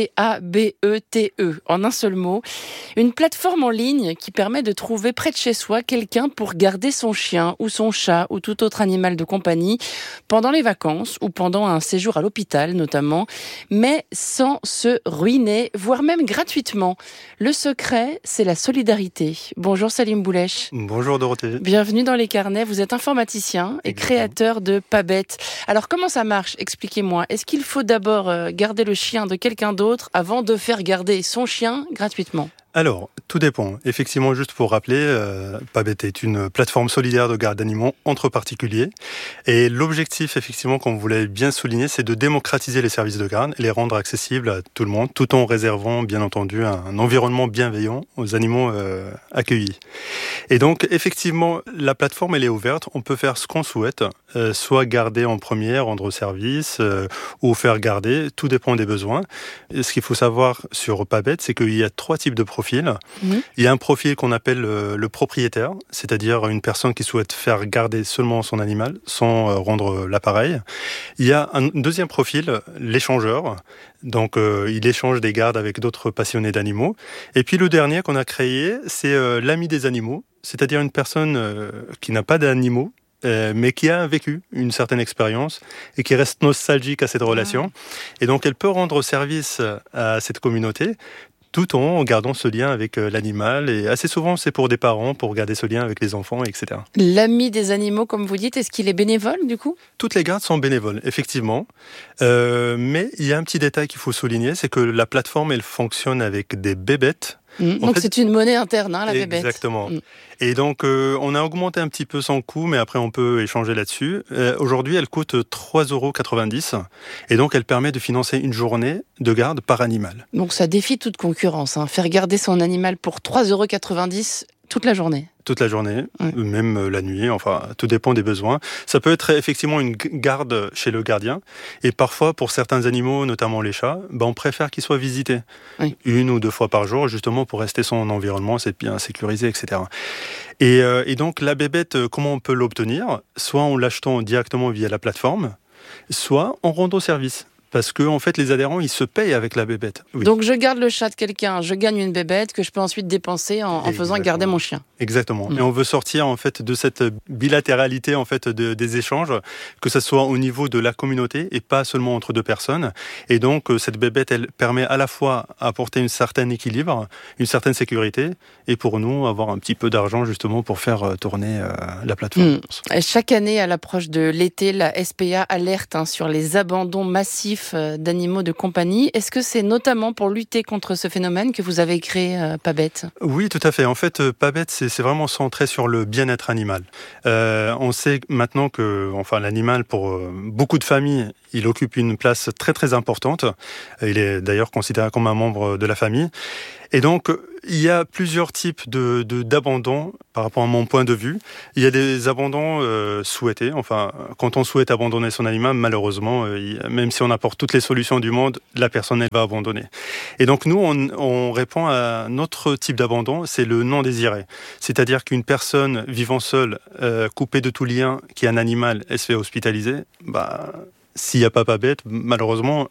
P-A-B-E-T-E, en un seul mot. Une plateforme en ligne qui permet de trouver près de chez soi quelqu'un pour garder son chien ou son chat ou tout autre animal de compagnie pendant les vacances ou pendant un séjour à l'hôpital notamment, mais sans se ruiner, voire même gratuitement. Le secret, c'est la solidarité. Bonjour Salim Boulech. Bonjour Dorothée. Bienvenue dans les carnets, vous êtes informaticien et créateur de Pabet. Alors comment ça marche? Expliquez-moi. Est-ce qu'il faut d'abord garder le chien de quelqu'un d'autre avant de faire garder son chien gratuitement? Alors, tout dépend. Effectivement, juste pour rappeler, Pabet est une plateforme solidaire de garde d'animaux entre particuliers. Et l'objectif, effectivement, comme vous l'avez bien souligné, c'est de démocratiser les services de garde et les rendre accessibles à tout le monde, tout en réservant, bien entendu, un environnement bienveillant aux animaux accueillis. Et donc, effectivement, la plateforme, elle est ouverte. On peut faire ce qu'on souhaite, soit garder en premier, rendre service, ou faire garder. Tout dépend des besoins. Et ce qu'il faut savoir sur Pabet, c'est qu'il y a 3 types de profils. Il y a un profil qu'on appelle le propriétaire, c'est-à-dire une personne qui souhaite faire garder seulement son animal sans rendre l'appareil. Il y a un deuxième profil, l'échangeur. Donc, il échange des gardes avec d'autres passionnés d'animaux. Et puis, le dernier qu'on a créé, c'est l'ami des animaux, c'est-à-dire une personne qui n'a pas d'animaux, mais qui a vécu une certaine expérience et qui reste nostalgique à cette relation. Et donc, elle peut rendre service à cette communauté tout en gardant ce lien avec l'animal. Et assez souvent, c'est pour des parents, pour garder ce lien avec les enfants, etc. L'ami des animaux, comme vous dites, est-ce qu'il est bénévole, du coup? Toutes les gardes sont bénévoles, effectivement. Mais il y a un petit détail qu'il faut souligner, c'est que la plateforme, elle fonctionne avec des bébêtes. Donc c'est une monnaie interne, la bébête. Exactement. Et donc, on a augmenté un petit peu son coût, mais après, on peut échanger là-dessus. Aujourd'hui, elle coûte 3,90 €. Et donc, elle permet de financer une journée de garde par animal. Donc, ça défie toute concurrence. Faire garder son animal pour 3,90 € toute la journée. Toute la journée, même la nuit, enfin, tout dépend des besoins. Ça peut être effectivement une garde chez le gardien. Et parfois, pour certains animaux, notamment les chats, on préfère qu'ils soient visités 1 ou 2 fois par jour, justement pour rester son environnement, c'est bien sécurisé, etc. Et donc, la bébête, comment on peut l'obtenir? Soit en l'achetant directement via la plateforme, soit en rendant service. parce que en fait les adhérents ils se payent avec la bébête. Oui. Donc je garde le chat de quelqu'un, je gagne une bébête que je peux ensuite dépenser en faisant garder mon chien. Exactement. Et on veut sortir en fait de cette bilatéralité en fait des échanges, que ça soit au niveau de la communauté et pas seulement entre deux personnes. Et donc cette bébête elle permet à la fois d'apporter un certain équilibre, une certaine sécurité, et pour nous avoir un petit peu d'argent justement pour faire tourner la plateforme. Chaque année à l'approche de l'été, la SPA alerte sur les abandons massifs d'animaux de compagnie. Est-ce que c'est notamment pour lutter contre ce phénomène que vous avez créé Pabet ? Oui, tout à fait. En fait, Pabet, c'est vraiment centré sur le bien-être animal. On sait maintenant que l'animal, pour beaucoup de familles, il occupe une place très très importante. Il est d'ailleurs considéré comme un membre de la famille. Et donc, il y a plusieurs types d'abandons par rapport à mon point de vue. Il y a des abandons souhaités. Enfin, quand on souhaite abandonner son animal, malheureusement, même si on apporte toutes les solutions du monde, la personne, elle va abandonner. Et donc, nous, on répond à notre type d'abandon, c'est le non désiré. C'est-à-dire qu'une personne vivant seule, coupée de tout lien, qui est un animal, elle se fait hospitaliser, s'il n'y a pas Pabet, malheureusement,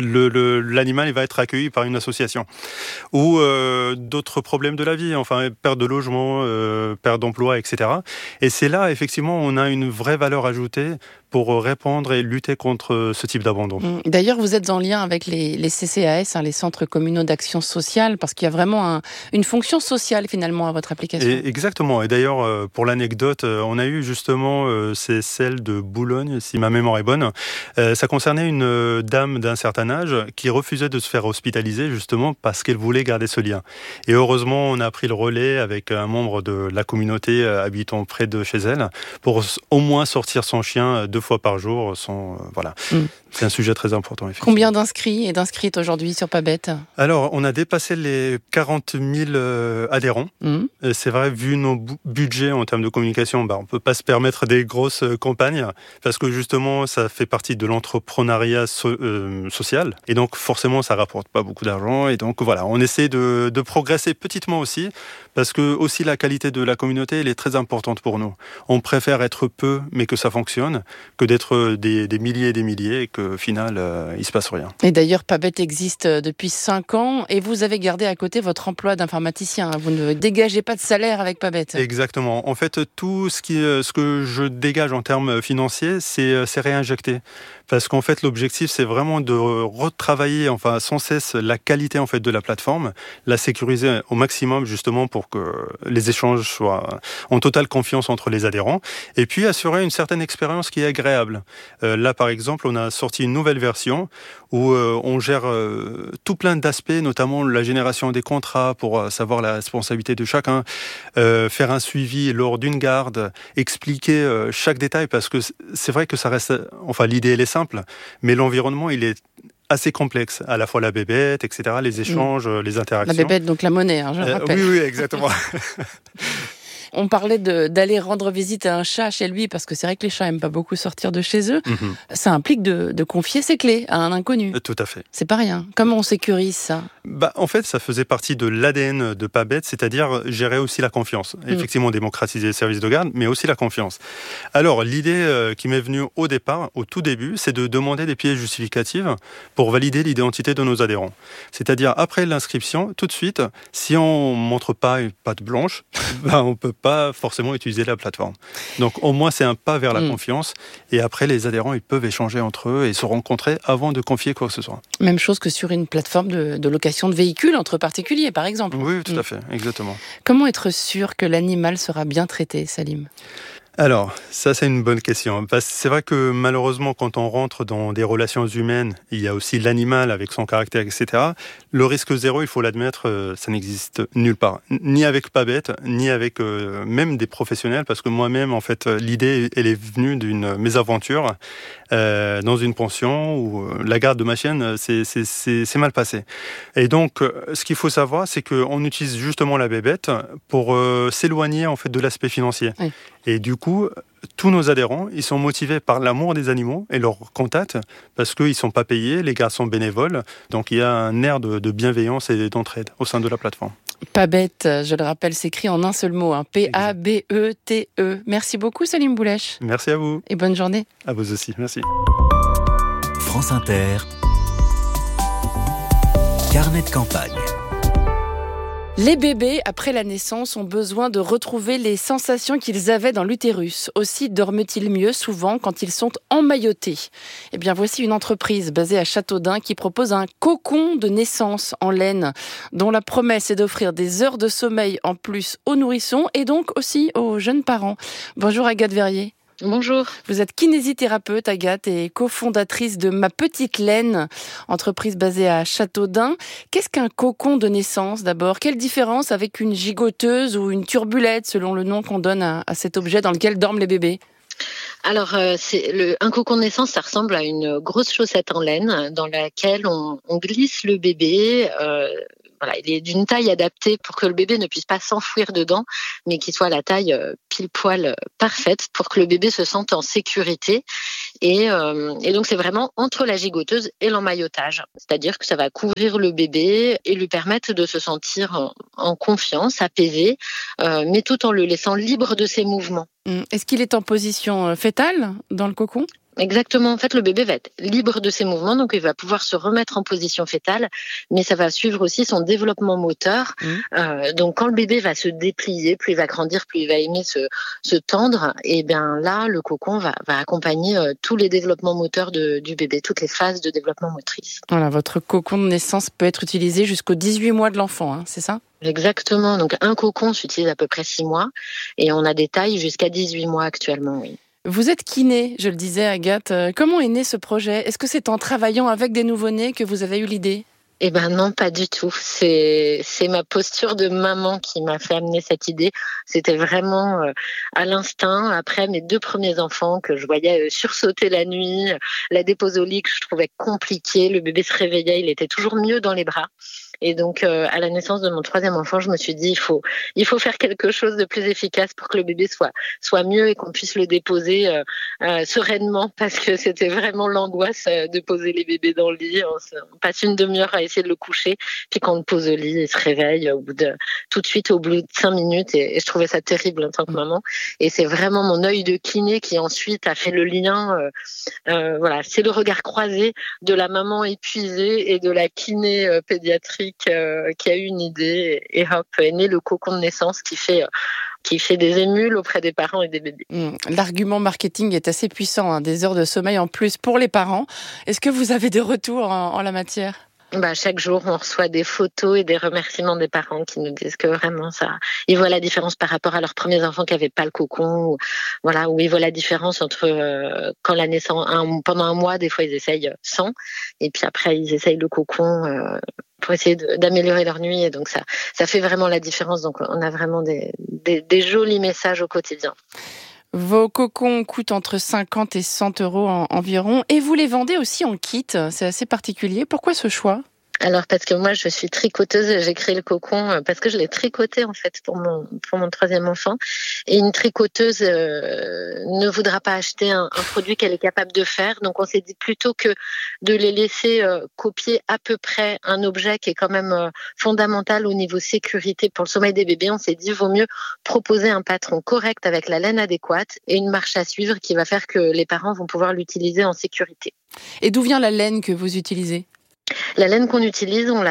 l'animal il va être accueilli par une association. Ou d'autres problèmes de la vie, perte de logement, perte d'emploi, etc. Et c'est là, effectivement, on a une vraie valeur ajoutée pour répondre et lutter contre ce type d'abandon. D'ailleurs, vous êtes en lien avec les CCAS, les centres communaux d'action sociale, parce qu'il y a vraiment une fonction sociale finalement à votre application. Exactement. Et d'ailleurs, pour l'anecdote, on a eu justement, c'est celle de Boulogne, si ma mémoire est bonne. Ça concernait une dame d'un certain âge qui refusait de se faire hospitaliser justement parce qu'elle voulait garder ce lien. Et heureusement, on a pris le relais avec un membre de la communauté habitant près de chez elle pour au moins sortir son chien 2 fois par jour. C'est un sujet très important. Combien d'inscrits et d'inscrites aujourd'hui sur Pabet ? Alors, on a dépassé les 40 000 adhérents. C'est vrai, vu nos budgets en termes de communication, on ne peut pas se permettre des grosses campagnes parce que justement, ça fait partie de l'entrepreneuriat social. Et donc, forcément, ça ne rapporte pas beaucoup d'argent. Et donc, voilà, on essaie de progresser petitement aussi parce que aussi la qualité de la communauté, elle est très importante pour nous. On préfère être peu, mais que ça fonctionne, que d'être des milliers et des milliers et qu'au final, il ne se passe rien. Et d'ailleurs, Pabet existe depuis 5 ans et vous avez gardé à côté votre emploi d'informaticien. Vous ne dégagez pas de salaire avec Pabet. Exactement. En fait, tout ce que je dégage en termes financiers, c'est réinjecté. Parce qu'en fait, l'objectif, c'est vraiment de retravailler sans cesse la qualité en fait, de la plateforme, la sécuriser au maximum justement pour que les échanges soient en totale confiance entre les adhérents et puis assurer une certaine expérience qui est agréable. Là, par exemple, on a sorti une nouvelle version où on gère tout plein d'aspects, notamment la génération des contrats pour savoir la responsabilité de chacun, faire un suivi lors d'une garde, expliquer chaque détail parce que c'est vrai que ça reste... l'idée, elle est simple, mais l'environnement, il est assez complexe, à la fois la bébête, etc., les échanges, les interactions. La bébête, donc la monnaie, je le rappelle. Oui, exactement. On parlait d'aller rendre visite à un chat chez lui, parce que c'est vrai que les chats n'aiment pas beaucoup sortir de chez eux. Ça implique de confier ses clés à un inconnu. Tout à fait. C'est pas rien. Comment on sécurise ça ? En fait, ça faisait partie de l'ADN de Pabet, c'est-à-dire gérer aussi la confiance. Effectivement, démocratiser les services de garde, mais aussi la confiance. Alors, l'idée qui m'est venue au départ, au tout début, c'est de demander des pièces justificatives pour valider l'identité de nos adhérents. C'est-à-dire, après l'inscription, tout de suite, si on ne montre pas une patte blanche, on ne peut pas forcément utiliser la plateforme. Donc, au moins, c'est un pas vers la confiance. Et après, les adhérents, ils peuvent échanger entre eux et se rencontrer avant de confier quoi que ce soit. Même chose que sur une plateforme de location de véhicules entre particuliers, par exemple. Oui, tout à fait, exactement. Comment être sûr que l'animal sera bien traité, Salim ? Alors, ça c'est une bonne question. Parce que c'est vrai que malheureusement, quand on rentre dans des relations humaines, il y a aussi l'animal avec son caractère, etc. Le risque zéro, il faut l'admettre, ça n'existe nulle part. Ni avec Pabet, ni avec même des professionnels, parce que moi-même, en fait, l'idée, elle est venue d'une mésaventure dans une pension où la garde de ma chienne, c'est mal passé. Et donc, ce qu'il faut savoir, c'est qu'on utilise justement la bébête pour s'éloigner en fait de l'aspect financier. Oui. Et du coup, tous nos adhérents, ils sont motivés par l'amour des animaux et leur contact parce qu'ils ne sont pas payés, les gardes sont bénévoles. Donc il y a un air de bienveillance et d'entraide au sein de la plateforme. Pabet, je le rappelle, s'écrit en un seul mot, P-A-B-E-T-E. Merci beaucoup Salim Boulech. Merci à vous. Et bonne journée. À vous aussi, merci. France Inter. carnet de campagne. Les bébés, après la naissance, ont besoin de retrouver les sensations qu'ils avaient dans l'utérus. Aussi dorment-ils mieux souvent quand ils sont emmaillotés. Eh bien, voici une entreprise basée à Châteaudun qui propose un cocon de naissance en laine, dont la promesse est d'offrir des heures de sommeil en plus aux nourrissons et donc aussi aux jeunes parents. Bonjour Agathe Verrier. Bonjour. Vous êtes kinésithérapeute, Agathe, et cofondatrice de Ma Petite Laine, entreprise basée à Châteaudun. Qu'est-ce qu'un cocon de naissance d'abord ? Quelle différence avec une gigoteuse ou une turbulette, selon le nom qu'on donne à cet objet dans lequel dorment les bébés ? Alors, un cocon de naissance, ça ressemble à une grosse chaussette en laine dans laquelle on glisse le bébé. Voilà, il est d'une taille adaptée pour que le bébé ne puisse pas s'enfouir dedans, mais qu'il soit à la taille pile poil parfaite pour que le bébé se sente en sécurité. Et donc, c'est vraiment entre la gigoteuse et l'emmaillotage. C'est-à-dire que ça va couvrir le bébé et lui permettre de se sentir en confiance, apaisé, mais tout en le laissant libre de ses mouvements. Est-ce qu'il est en position fétale dans le cocon ? Exactement. En fait, le bébé va être libre de ses mouvements, donc il va pouvoir se remettre en position fétale, mais ça va suivre aussi son développement moteur. Donc, quand le bébé va se déplier, plus il va grandir, plus il va aimer se tendre, et bien là, le cocon va accompagner tous les développements moteurs du bébé, toutes les phases de développement motrice. Voilà, votre cocon de naissance peut être utilisé jusqu'aux 18 mois de l'enfant, hein, c'est ça ? Exactement. Donc, un cocon s'utilise à peu près 6 mois, et on a des tailles jusqu'à 18 mois actuellement, oui. Vous êtes kiné, je le disais Agathe. Comment est né ce projet ? Est-ce que c'est en travaillant avec des nouveau-nés que vous avez eu l'idée ? Eh ben non, pas du tout. C'est ma posture de maman qui m'a fait amener cette idée. C'était vraiment à l'instinct. Après mes 2 premiers enfants que je voyais sursauter la nuit, la dépose au lit que je trouvais compliquée, le bébé se réveillait, il était toujours mieux dans les bras. Et donc, à la naissance de mon 3e enfant, je me suis dit, il faut faire quelque chose de plus efficace pour que le bébé soit mieux et qu'on puisse le déposer sereinement, parce que c'était vraiment l'angoisse de poser les bébés dans le lit. On passe une demi-heure à essayer de le coucher, puis quand on le pose au lit, il se réveille tout de suite au bout de 5 minutes, et je trouvais ça terrible en tant que maman. Et c'est vraiment mon œil de kiné qui ensuite a fait le lien. Voilà, c'est le regard croisé de la maman épuisée et de la kiné pédiatrique qui a eu une idée, et hop, est né le cocon de naissance qui fait des émules auprès des parents et des bébés. L'argument marketing est assez puissant, hein, des heures de sommeil en plus pour les parents. Est-ce que vous avez des retours en la matière ? Chaque jour, on reçoit des photos et des remerciements des parents qui nous disent que vraiment ils voient la différence par rapport à leurs premiers enfants qui n'avaient pas le cocon, où ils voient la différence entre quand la naissance, pendant un mois, des fois ils essayent sans, et puis après ils essayent le cocon pour essayer d'améliorer leur nuit, et donc ça fait vraiment la différence. Donc on a vraiment des jolis messages au quotidien. Vos cocons coûtent entre 50 et 100 euros environ, et vous les vendez aussi en kit. C'est assez particulier. Pourquoi ce choix ? Alors, parce que moi, je suis tricoteuse, j'ai créé le cocon parce que je l'ai tricoté, en fait, pour mon 3e enfant. Et une tricoteuse ne voudra pas acheter un produit qu'elle est capable de faire. Donc, on s'est dit plutôt que de les laisser copier à peu près un objet qui est quand même fondamental au niveau sécurité pour le sommeil des bébés. On s'est dit, vaut mieux proposer un patron correct avec la laine adéquate et une marche à suivre qui va faire que les parents vont pouvoir l'utiliser en sécurité. Et d'où vient la laine que vous utilisez ? La laine qu'on utilise, on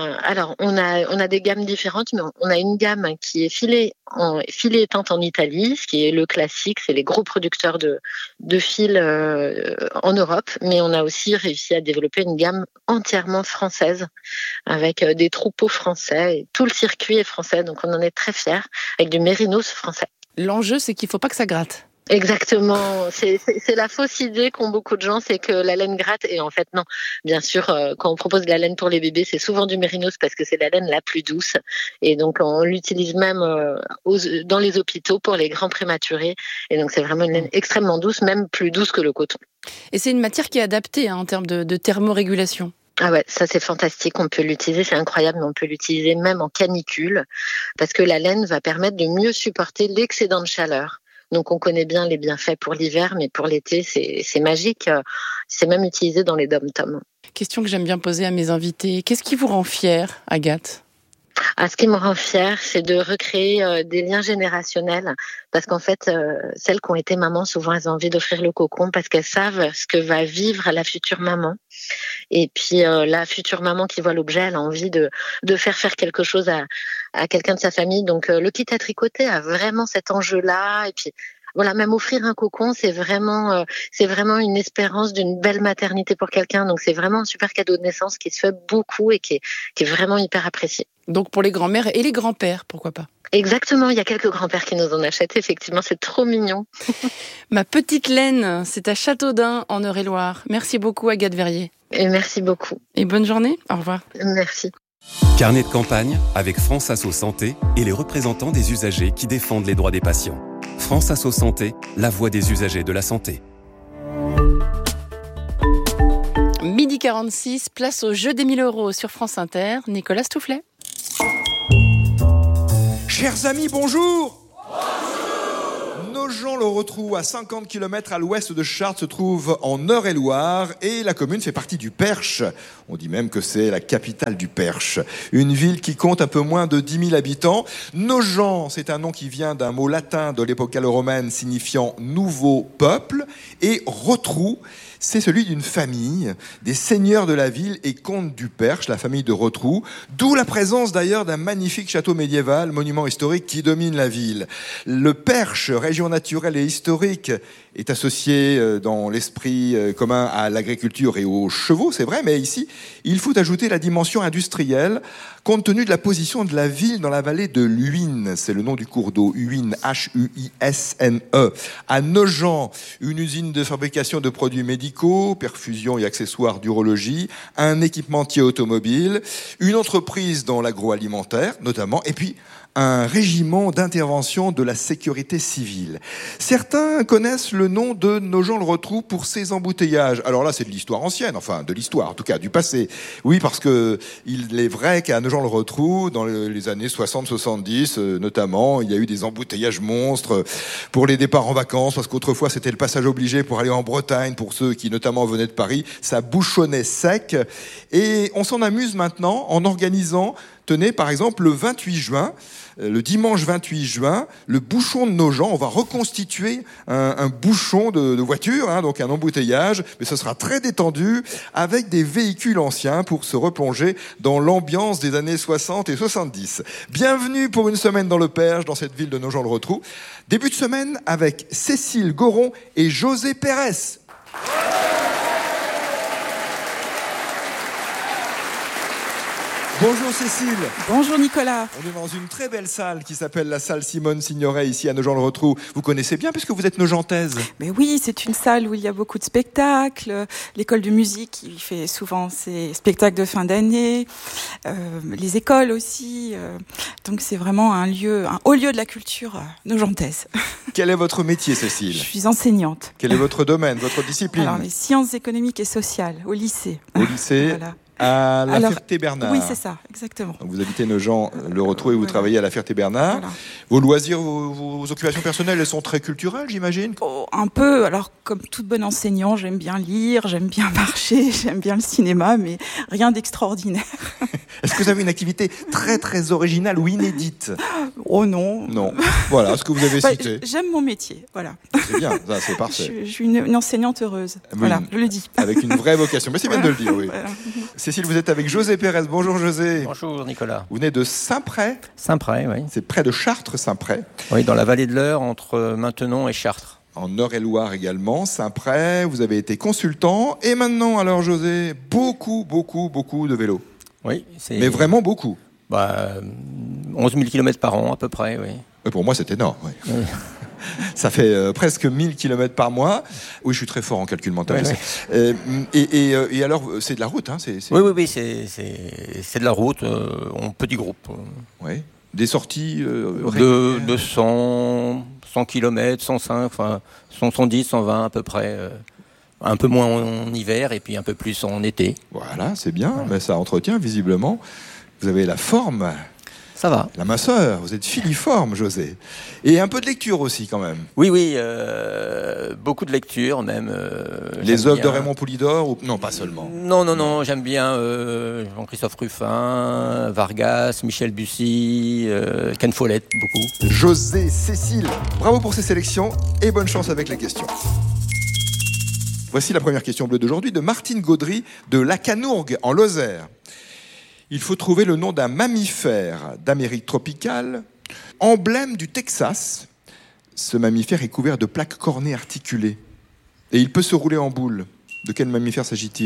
a des gammes différentes, mais on a une gamme qui est filet éteinte en Italie, ce qui est le classique, c'est les gros producteurs de fils en Europe, mais on a aussi réussi à développer une gamme entièrement française, avec des troupeaux français, et tout le circuit est français, donc on en est très fiers, avec du mérinos français. L'enjeu, c'est qu'il ne faut pas que ça gratte. Exactement, c'est la fausse idée qu'ont beaucoup de gens, c'est que la laine gratte, et en fait non. Bien sûr, quand on propose de la laine pour les bébés, c'est souvent du mérinos parce que c'est la laine la plus douce, et donc on l'utilise même dans les hôpitaux pour les grands prématurés, et donc c'est vraiment une laine extrêmement douce, même plus douce que le coton. Et c'est une matière qui est adaptée en termes de thermorégulation. Ah ouais, ça c'est fantastique, on peut l'utiliser, c'est incroyable, mais on peut l'utiliser même en canicule, parce que la laine va permettre de mieux supporter l'excédent de chaleur. Donc on connaît bien les bienfaits pour l'hiver, mais pour l'été, c'est magique. C'est même utilisé dans les dom-toms. Question que j'aime bien poser à mes invités. Qu'est-ce qui vous rend fière, Agathe ? Ce qui me rend fière, c'est de recréer des liens générationnels, parce qu'en fait, celles qui ont été mamans, souvent elles ont envie d'offrir le cocon parce qu'elles savent ce que va vivre la future maman. Et puis la future maman qui voit l'objet, elle a envie de faire quelque chose à quelqu'un de sa famille. Donc le kit à tricoter a vraiment cet enjeu-là. Et puis voilà, même offrir un cocon, c'est vraiment une espérance d'une belle maternité pour quelqu'un. Donc c'est vraiment un super cadeau de naissance qui se fait beaucoup et qui est vraiment hyper apprécié. Donc pour les grands-mères et les grands-pères, pourquoi pas? Exactement, il y a quelques grands-pères qui nous en achètent, effectivement, c'est trop mignon. Ma petite laine, c'est à Châteaudun, en Eure-et-Loire. Merci beaucoup, Agathe Verrier. Et merci beaucoup. Et bonne journée, au revoir. Merci. Carnet de campagne avec France Asso Santé et les représentants des usagers qui défendent les droits des patients. France Asso Santé, la voix des usagers de la santé. 12h46, place au jeu des 1000 € sur France Inter. Nicolas Stoufflet. Chers amis, bonjour. Nogent-le-Rotrou, à 50 km à l'ouest de Chartres, se trouve en Eure-et-Loire et la commune fait partie du Perche. On dit même que c'est la capitale du Perche. Une ville qui compte un peu moins de 10 000 habitants. Nogent, c'est un nom qui vient d'un mot latin de l'époque gallo-romaine signifiant nouveau peuple. Et Rotrou, c'est celui d'une famille, des seigneurs de la ville et comtes du Perche, la famille de Rotrou, d'où la présence d'ailleurs d'un magnifique château médiéval, monument historique qui domine la ville. Le Perche, région naturelle et historique, est associé dans l'esprit commun à l'agriculture et aux chevaux, c'est vrai, mais ici, il faut ajouter la dimension industrielle, compte tenu de la position de la ville dans la vallée de l'Huisne, c'est le nom du cours d'eau, Huisne, H-U-I-S-N-E. À Nogent, une usine de fabrication de produits médicaux, perfusion et accessoires d'urologie, un équipementier automobile, une entreprise dans l'agroalimentaire notamment, et puis un régiment d'intervention de la sécurité civile. Certains connaissent le nom de Nogent-le-Rotrou pour ses embouteillages. Alors là, c'est de l'histoire ancienne, enfin de l'histoire, en tout cas du passé. Oui, parce que il est vrai qu'à Nogent-le-Rotrou, dans les années 60-70 notamment, il y a eu des embouteillages monstres pour les départs en vacances, parce qu'autrefois c'était le passage obligé pour aller en Bretagne, pour ceux qui notamment venaient de Paris. Ça bouchonnait sec. Et on s'en amuse maintenant en organisant, tenez, par exemple, le 28 juin, le dimanche 28 juin, le bouchon de Nogent, on va reconstituer un bouchon de voiture, hein, donc un embouteillage, mais ce sera très détendu, avec des véhicules anciens pour se replonger dans l'ambiance des années 60 et 70. Bienvenue pour une semaine dans le Perche, dans cette ville de Nogent-le-Rotrou. Début de semaine avec Cécile Goron et José Pérez. Bonjour Cécile. Bonjour Nicolas. On est dans une très belle salle qui s'appelle la salle Simone Signoret ici à Nogent-le-Rotrou. Vous connaissez bien puisque vous êtes nogentaise. Mais oui, c'est une salle où il y a beaucoup de spectacles. L'école de musique qui fait souvent ses spectacles de fin d'année. Les écoles aussi. Donc c'est vraiment un haut lieu de la culture nogentaise. Quel est votre métier Cécile ? Je suis enseignante. Quel est votre domaine, votre discipline ? Alors les sciences économiques et sociales au lycée. Au lycée. Voilà. À la Ferté-Bernard. Oui, c'est ça, exactement. Donc vous habitez Nogent-le-Rotrou et vous travaillez à la Ferté-Bernard. Voilà. Vos loisirs, vos occupations personnelles, elles sont très culturelles, j'imagine ? Un peu. Alors, comme tout bon enseignant, j'aime bien lire, j'aime bien marcher, j'aime bien le cinéma, mais rien d'extraordinaire. Est-ce que vous avez une activité très, très originale ou inédite ? Oh non. Non. Voilà ce que vous avez cité. J'aime mon métier, voilà. C'est bien, ça, c'est parfait. Je suis une enseignante heureuse. Oui, voilà, je le dis. Avec une vraie vocation. Mais c'est bien de le dire, oui. Voilà. Cécile, vous êtes avec José Pérez. Bonjour José. Bonjour Nicolas. Vous venez de Saint-Pré. Saint-Pré, oui. C'est près de Chartres, Saint-Pré. Oui, dans la vallée de l'Eure, entre Maintenon et Chartres. En Eure-et-Loire également, Saint-Pré. Vous avez été consultant. Et maintenant, alors José, beaucoup de vélos. Oui. Mais vraiment beaucoup. 11 000 km par an à peu près, oui. Et pour moi, c'est énorme, oui. Oui. Ça fait presque 1000 km par mois. Oui, je suis très fort en calcul mental. Ouais. Et alors, c'est de la route, hein, Oui, c'est de la route, en petit groupe. Oui. Des sorties de 100 km, 105, enfin 110, 120 à peu près. Un peu moins en hiver et puis un peu plus en été. Voilà, c'est bien, mais ça entretient visiblement. Vous avez la forme. Ça va. La minceur, vous êtes filiforme, José. Et un peu de lecture aussi, quand même. Oui, beaucoup de lecture, même. Les œuvres de Raymond Poulidor ou... Non, pas seulement. Non, j'aime bien Jean-Christophe Ruffin, Vargas, Michel Bussy, Ken Follett, beaucoup. José Cécile, bravo pour ces sélections et bonne chance avec les questions. Voici la première question bleue d'aujourd'hui de Martine Gaudry de Lacanourgue en Lozère. Il faut trouver le nom d'un mammifère d'Amérique tropicale, emblème du Texas. Ce mammifère est couvert de plaques cornées articulées et il peut se rouler en boule. De quel mammifère s'agit-il ?